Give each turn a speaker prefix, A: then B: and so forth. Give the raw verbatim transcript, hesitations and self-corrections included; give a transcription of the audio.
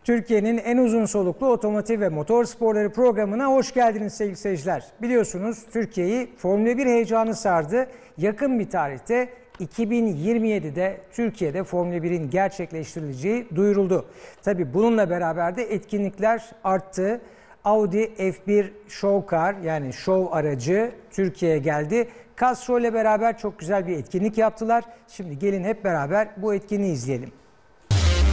A: Türkiye'nin en uzun soluklu otomotiv ve motor sporları programına hoş geldiniz sevgili seyirciler. Biliyorsunuz Türkiye'yi Formula bir heyecanı sardı. Yakın bir tarihte iki bin yirmi yedi'de Türkiye'de Formula bir'in gerçekleştirileceği duyuruldu. Tabii bununla beraber de etkinlikler arttı. Audi F bir Show Car yani show aracı Türkiye'ye geldi. Castro ile beraber çok güzel bir etkinlik yaptılar. Şimdi gelin hep beraber bu etkinliği izleyelim.